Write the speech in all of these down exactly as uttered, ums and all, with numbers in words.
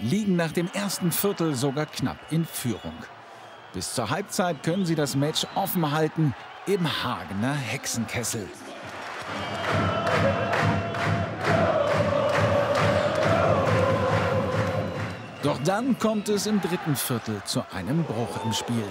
liegen nach dem ersten Viertel sogar knapp in Führung. Bis zur Halbzeit können sie das Match offen halten im Hagener Hexenkessel. Doch dann kommt es im dritten Viertel zu einem Bruch im Spiel.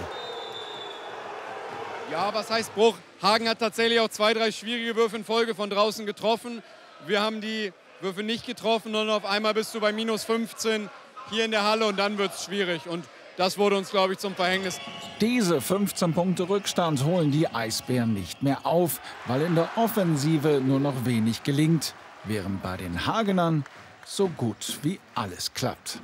Ja, was heißt Bruch? Hagen hat tatsächlich auch zwei, drei schwierige Würfe in Folge von draußen getroffen. Wir haben die Würfe nicht getroffen und auf einmal bist du bei minus fünfzehn hier in der Halle und dann wird es schwierig. Und das wurde uns, glaube ich, zum Verhängnis. Diese fünfzehn Punkte Rückstand holen die Eisbären nicht mehr auf, weil in der Offensive nur noch wenig gelingt, während bei den Hagenern so gut wie alles klappt.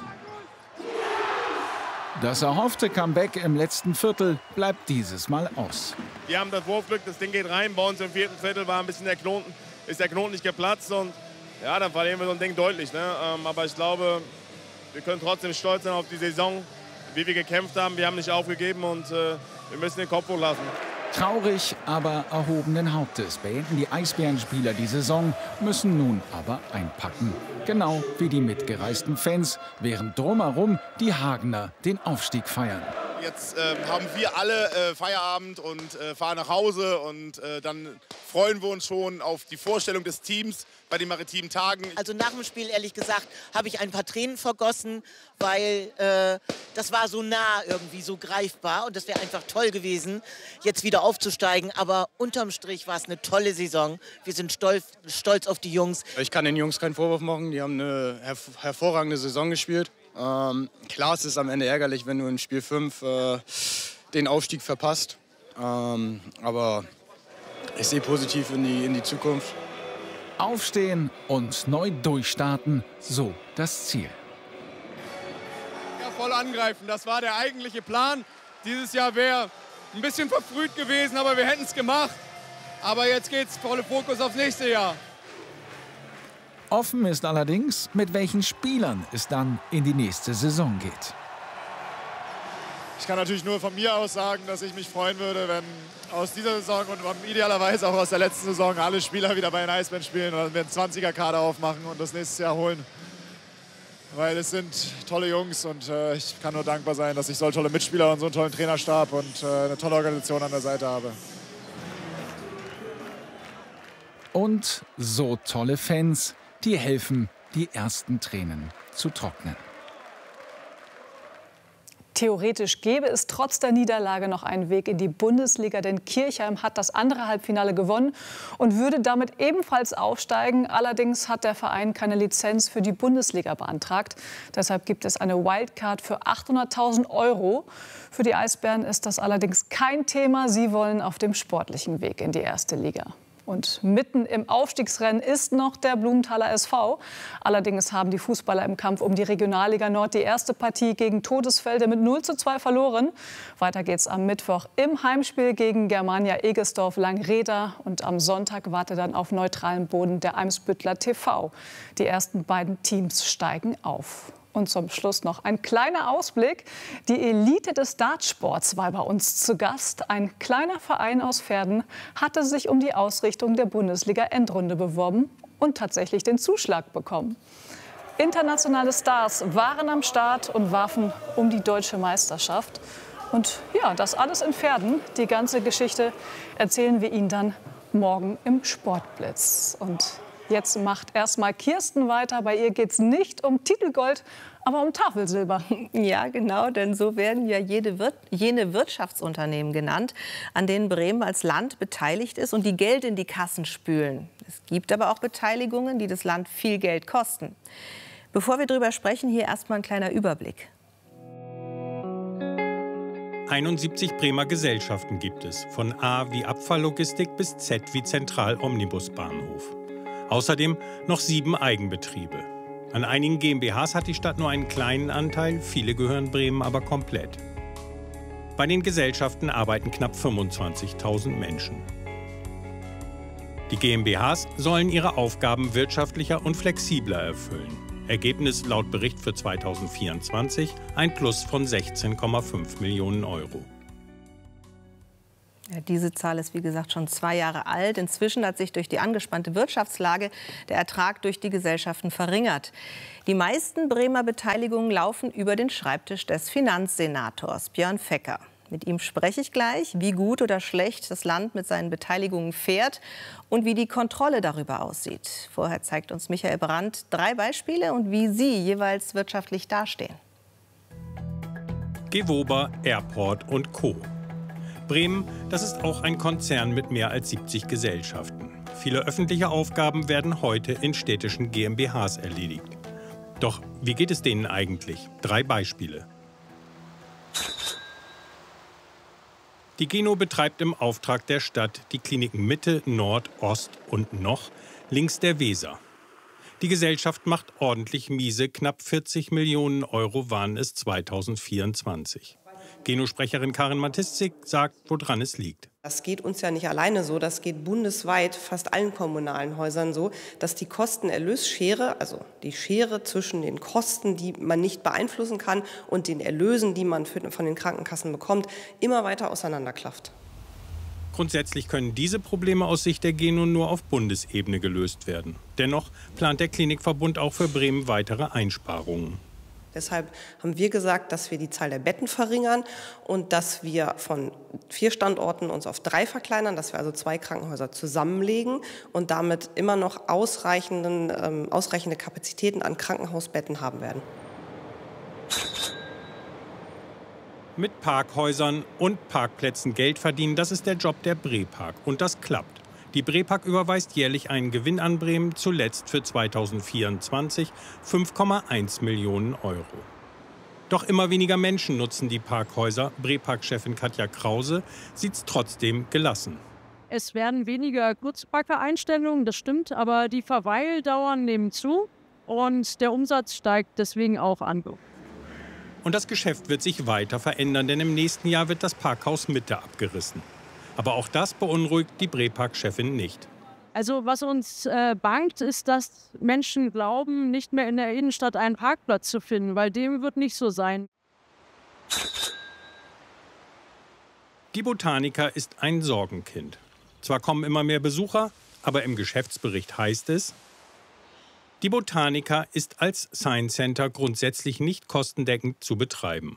Das erhoffte Comeback im letzten Viertel bleibt dieses Mal aus. Wir haben das Wurfglück, das Ding geht rein. Bei uns im vierten Viertel war ein bisschen der Knoten, ist der Knoten nicht geplatzt. Und ja, dann verlieren wir so ein Ding deutlich. Ne? Ähm, aber ich glaube, wir können trotzdem stolz sein auf die Saison, wie wir gekämpft haben. Wir haben nicht aufgegeben und äh, wir müssen den Kopf hochlassen. Traurig, aber erhobenen Hauptes beenden die Eisbärenspieler die Saison, müssen nun aber einpacken. Genau wie die mitgereisten Fans, während drumherum die Hagener den Aufstieg feiern. Jetzt äh, haben wir alle äh, Feierabend und äh, fahren nach Hause und äh, dann freuen wir uns schon auf die Vorstellung des Teams bei den maritimen Tagen. Also nach dem Spiel, ehrlich gesagt, habe ich ein paar Tränen vergossen, weil äh, das war so nah irgendwie, so greifbar und das wäre einfach toll gewesen, jetzt wieder aufzusteigen. Aber unterm Strich war es eine tolle Saison. Wir sind stolz, stolz auf die Jungs. Ich kann den Jungs keinen Vorwurf machen, die haben eine herv hervorragende Saison gespielt. Ähm, klar, es ist am Ende ärgerlich, wenn du in Spiel fünf äh, den Aufstieg verpasst. Ähm, aber ich sehe positiv in die, in die Zukunft. Aufstehen und neu durchstarten, so das Ziel. Ja, voll angreifen, das war der eigentliche Plan. Dieses Jahr wäre ein bisschen verfrüht gewesen, aber wir hätten es gemacht. Aber jetzt geht's volle Fokus aufs nächste Jahr. Offen ist allerdings, mit welchen Spielern es dann in die nächste Saison geht. Ich kann natürlich nur von mir aus sagen, dass ich mich freuen würde, wenn aus dieser Saison und idealerweise auch aus der letzten Saison alle Spieler wieder bei den Eisbären spielen und wir einen zwanziger-Kader aufmachen und das nächstes Jahr holen. Weil es sind tolle Jungs und äh, ich kann nur dankbar sein, dass ich so tolle Mitspieler und so einen tollen Trainerstab und äh, eine tolle Organisation an der Seite habe. Und so tolle Fans, die helfen, die ersten Tränen zu trocknen. Theoretisch gäbe es trotz der Niederlage noch einen Weg in die Bundesliga, denn Kirchheim hat das andere Halbfinale gewonnen und würde damit ebenfalls aufsteigen. Allerdings hat der Verein keine Lizenz für die Bundesliga beantragt. Deshalb gibt es eine Wildcard für achthunderttausend Euro. Für die Eisbären ist das allerdings kein Thema. Sie wollen auf dem sportlichen Weg in die erste Liga. Und mitten im Aufstiegsrennen ist noch der Blumenthaler S V. Allerdings haben die Fußballer im Kampf um die Regionalliga Nord die erste Partie gegen Todesfelde mit null zu zwei verloren. Weiter geht's am Mittwoch im Heimspiel gegen Germania Egesdorf-Langreda. Und am Sonntag wartet dann auf neutralem Boden der Eimsbüttler T V. Die ersten beiden Teams steigen auf. Und zum Schluss noch ein kleiner Ausblick. Die Elite des Dartsports war bei uns zu Gast. Ein kleiner Verein aus Verden hatte sich um die Ausrichtung der Bundesliga-Endrunde beworben und tatsächlich den Zuschlag bekommen. Internationale Stars waren am Start und warfen um die deutsche Meisterschaft. Und ja, das alles in Verden. Die ganze Geschichte erzählen wir Ihnen dann morgen im Sportblitz. Und jetzt macht erstmal Kirsten weiter. Bei ihr geht es nicht um Titelgold, aber um Tafelsilber. Ja, genau, denn so werden ja jede Wir- jene Wirtschaftsunternehmen genannt, an denen Bremen als Land beteiligt ist und die Geld in die Kassen spülen. Es gibt aber auch Beteiligungen, die das Land viel Geld kosten. Bevor wir darüber sprechen, hier erstmal ein kleiner Überblick. einundsiebzig Bremer Gesellschaften gibt es, von A wie Abfalllogistik bis Z wie Zentral-Omnibusbahnhof. Außerdem noch sieben Eigenbetriebe. An einigen GmbHs hat die Stadt nur einen kleinen Anteil, viele gehören Bremen aber komplett. Bei den Gesellschaften arbeiten knapp fünfundzwanzigtausend Menschen. Die GmbHs sollen ihre Aufgaben wirtschaftlicher und flexibler erfüllen. Ergebnis laut Bericht für zweitausendvierundzwanzig ein Plus von sechzehn Komma fünf Millionen Euro. Ja, diese Zahl ist, wie gesagt, schon zwei Jahre alt. Inzwischen hat sich durch die angespannte Wirtschaftslage der Ertrag durch die Gesellschaften verringert. Die meisten Bremer Beteiligungen laufen über den Schreibtisch des Finanzsenators Björn Fecker. Mit ihm spreche ich gleich, wie gut oder schlecht das Land mit seinen Beteiligungen fährt und wie die Kontrolle darüber aussieht. Vorher zeigt uns Michael Brandt drei Beispiele und wie sie jeweils wirtschaftlich dastehen. Gewoba, Airport und Co. Bremen, das ist auch ein Konzern mit mehr als siebzig Gesellschaften. Viele öffentliche Aufgaben werden heute in städtischen GmbHs erledigt. Doch wie geht es denen eigentlich? Drei Beispiele. Die Geno betreibt im Auftrag der Stadt die Kliniken Mitte, Nord, Ost und noch links der Weser. Die Gesellschaft macht ordentlich miese, knapp vierzig Millionen Euro waren es zweitausendvierundzwanzig. Geno-Sprecherin Karin Matiszik sagt, woran es liegt. Das geht uns ja nicht alleine so, das geht bundesweit fast allen kommunalen Häusern so, dass die Kostenerlösschere, also die Schere zwischen den Kosten, die man nicht beeinflussen kann, und den Erlösen, die man von den Krankenkassen bekommt, immer weiter auseinanderklafft. Grundsätzlich können diese Probleme aus Sicht der Geno nur auf Bundesebene gelöst werden. Dennoch plant der Klinikverbund auch für Bremen weitere Einsparungen. Deshalb haben wir gesagt, dass wir die Zahl der Betten verringern und dass wir von vier Standorten uns auf drei verkleinern, dass wir also zwei Krankenhäuser zusammenlegen und damit immer noch ausreichenden, ähm, ausreichende Kapazitäten an Krankenhausbetten haben werden. Mit Parkhäusern und Parkplätzen Geld verdienen, das ist der Job der Brepark. Und das klappt. Die Brepark überweist jährlich einen Gewinn an Bremen, zuletzt für zweitausendvierundzwanzig fünf Komma eins Millionen Euro. Doch immer weniger Menschen nutzen die Parkhäuser. Brepark-Chefin Katja Krause sieht es trotzdem gelassen. Es werden weniger Kurzparker-Einstellungen, das stimmt, aber die Verweildauern nehmen zu und der Umsatz steigt deswegen auch an. Und das Geschäft wird sich weiter verändern, denn im nächsten Jahr wird das Parkhaus Mitte abgerissen. Aber auch das beunruhigt die Brepark-Chefin nicht. Also was uns äh, bangt, ist, dass Menschen glauben, nicht mehr in der Innenstadt einen Parkplatz zu finden, weil dem wird nicht so sein. Die Botanica ist ein Sorgenkind. Zwar kommen immer mehr Besucher, aber im Geschäftsbericht heißt es, die Botanica ist als Science Center grundsätzlich nicht kostendeckend zu betreiben.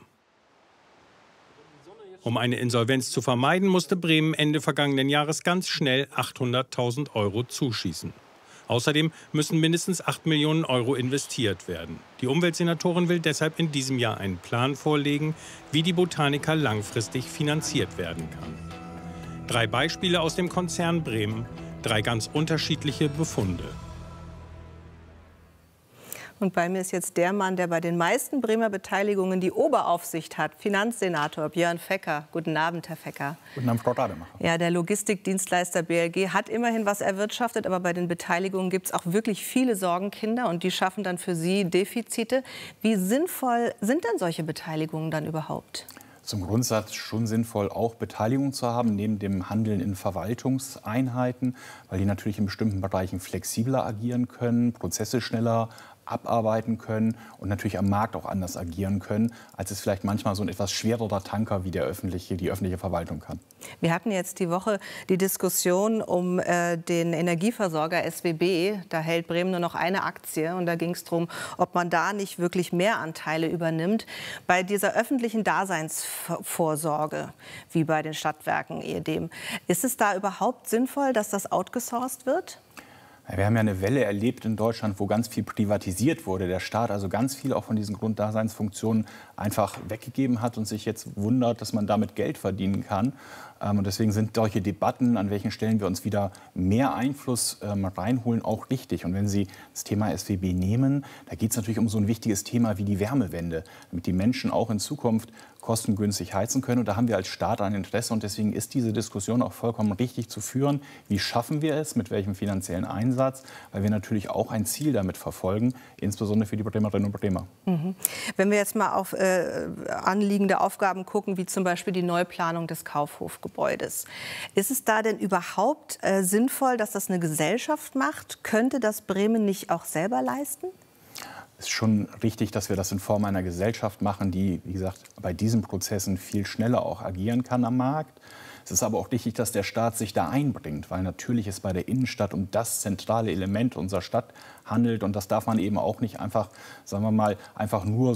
Um eine Insolvenz zu vermeiden, musste Bremen Ende vergangenen Jahres ganz schnell achthunderttausend Euro zuschießen. Außerdem müssen mindestens acht Millionen Euro investiert werden. Die Umweltsenatorin will deshalb in diesem Jahr einen Plan vorlegen, wie die Botanica langfristig finanziert werden kann. Drei Beispiele aus dem Konzern Bremen, drei ganz unterschiedliche Befunde. Und bei mir ist jetzt der Mann, der bei den meisten Bremer Beteiligungen die Oberaufsicht hat, Finanzsenator Björn Fecker. Guten Abend, Herr Fecker. Guten Abend, Frau Rademacher. Ja, der Logistikdienstleister B L G hat immerhin was erwirtschaftet, aber bei den Beteiligungen gibt es auch wirklich viele Sorgenkinder und die schaffen dann für Sie Defizite. Wie sinnvoll sind denn solche Beteiligungen dann überhaupt? Zum Grundsatz schon sinnvoll, auch Beteiligung zu haben, neben dem Handeln in Verwaltungseinheiten, weil die natürlich in bestimmten Bereichen flexibler agieren können, Prozesse schneller abarbeiten können und natürlich am Markt auch anders agieren können, als es vielleicht manchmal so ein etwas schwererer Tanker wie der öffentliche, die öffentliche Verwaltung kann. Wir hatten jetzt die Woche die Diskussion um äh, den Energieversorger S W B. Da hält Bremen nur noch eine Aktie und da ging es darum, ob man da nicht wirklich mehr Anteile übernimmt. Bei dieser öffentlichen Daseinsvorsorge, wie bei den Stadtwerken ehedem, ist es da überhaupt sinnvoll, dass das outgesourced wird? Wir haben ja eine Welle erlebt in Deutschland, wo ganz viel privatisiert wurde. Der Staat also ganz viel auch von diesen Grunddaseinsfunktionen einfach weggegeben hat und sich jetzt wundert, dass man damit Geld verdienen kann. Und deswegen sind solche Debatten, an welchen Stellen wir uns wieder mehr Einfluss reinholen, auch richtig. Und wenn Sie das Thema S W B nehmen, da geht es natürlich um so ein wichtiges Thema wie die Wärmewende, damit die Menschen auch in Zukunft kostengünstig heizen können. Und da haben wir als Staat ein Interesse. Und deswegen ist diese Diskussion auch vollkommen richtig zu führen. Wie schaffen wir es, mit welchem finanziellen Einsatz? Weil wir natürlich auch ein Ziel damit verfolgen, insbesondere für die Bremerinnen und Bremer. Mhm. Wenn wir jetzt mal auf äh, anliegende Aufgaben gucken, wie zum Beispiel die Neuplanung des Kaufhofgebäudes. Ist es da denn überhaupt äh, sinnvoll, dass das eine Gesellschaft macht? Könnte das Bremen nicht auch selber leisten? Es ist schon richtig, dass wir das in Form einer Gesellschaft machen, die, wie gesagt, bei diesen Prozessen viel schneller auch agieren kann am Markt. Es ist aber auch wichtig, dass der Staat sich da einbringt, weil natürlich es bei der Innenstadt um das zentrale Element unserer Stadt handelt. Und das darf man eben auch nicht einfach, sagen wir mal, einfach nur